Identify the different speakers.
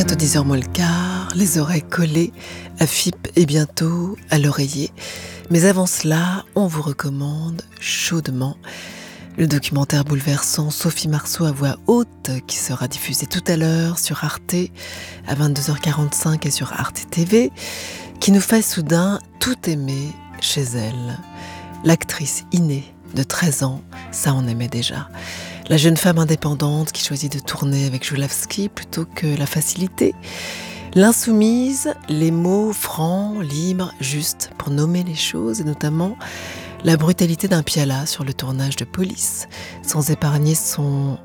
Speaker 1: bientôt 10h moins le quart, les oreilles collées à FIP et bientôt à l'oreiller. Mais avant cela, on vous recommande chaudement le documentaire bouleversant Sophie Marceau à voix haute qui sera diffusé tout à l'heure sur Arte à 22h45 et sur Arte TV, qui nous fait soudain tout aimer chez elle. L'actrice innée de 13 ans, ça on aimait déjà. La jeune femme indépendante qui choisit de tourner avec Joulawski plutôt que la facilité. L'insoumise, les mots francs, libres, justes pour nommer les choses et notamment la brutalité d'un Piala sur le tournage de Police, sans épargner son